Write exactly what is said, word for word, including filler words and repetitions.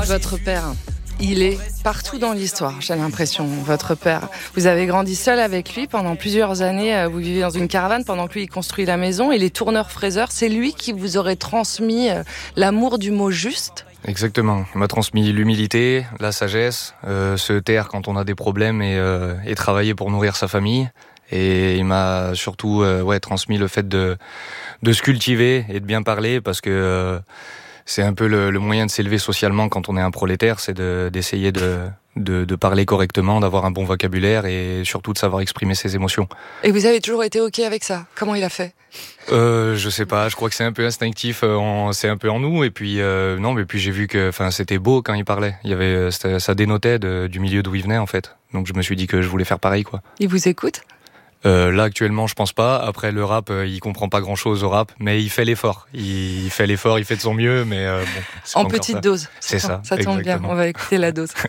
Votre père, il est partout dans l'histoire, j'ai l'impression, votre père. Vous avez grandi seul avec lui pendant plusieurs années, vous vivez dans une caravane pendant que lui il construit la maison et les tourneurs-fraiseurs, c'est lui qui vous aurait transmis l'amour du mot juste ? Exactement, il m'a transmis l'humilité, la sagesse, euh, se taire quand on a des problèmes et, euh, et travailler pour nourrir sa famille. Et il m'a surtout euh, ouais, transmis le fait de, de se cultiver et de bien parler parce que euh, c'est un peu le, le moyen de s'élever socialement quand on est un prolétaire, c'est de, d'essayer de, de, de parler correctement, d'avoir un bon vocabulaire et surtout de savoir exprimer ses émotions. Et vous avez toujours été OK avec ça ? Comment il a fait ? Euh, je sais pas, je crois que c'est un peu instinctif, euh, en, c'est un peu en nous. Et puis euh, non, mais puis j'ai vu que, enfin, c'était beau quand il parlait. Il y avait, ça dénotait de, du milieu d'où il venait en fait. Donc je me suis dit que je voulais faire pareil, quoi. Il vous écoute ? Euh, là actuellement je pense pas. Après le rap, euh, il comprend pas grand chose au rap, mais il fait l'effort. Il, il fait l'effort, il fait de son mieux, mais euh, bon. En petite ça. dose. C'est ça. Ça tombe exactement. bien. On va écouter la dose.